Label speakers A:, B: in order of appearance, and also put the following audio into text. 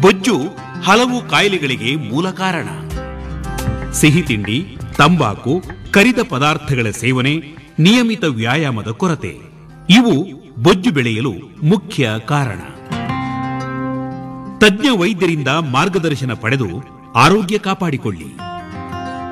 A: ಬೊಜ್ಜು ಹಲವು ಕಾಯಿಲೆಗಳಿಗೆ ಮೂಲ ಕಾರಣ. ಸಿಹಿ ತಿಂಡಿ, ತಂಬಾಕು, ಕರಿದ ಪದಾರ್ಥಗಳ ಸೇವನೆ, ನಿಯಮಿತ ವ್ಯಾಯಾಮದ ಕೊರತೆ ಇವು ಬೊಜ್ಜು ಬೆಳೆಯಲು ಮುಖ್ಯ ಕಾರಣ. ತಜ್ಞ ವೈದ್ಯರಿಂದ ಮಾರ್ಗದರ್ಶನ ಪಡೆದು ಆರೋಗ್ಯ ಕಾಪಾಡಿಕೊಳ್ಳಿ.